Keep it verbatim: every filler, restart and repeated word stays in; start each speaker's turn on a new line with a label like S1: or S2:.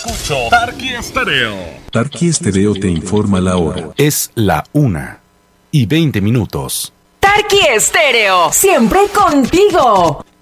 S1: escucho Tarqui Estéreo.
S2: Tarqui Estéreo te informa la hora.
S3: Es la una y veinte minutos.
S4: Tarqui Estéreo, siempre contigo.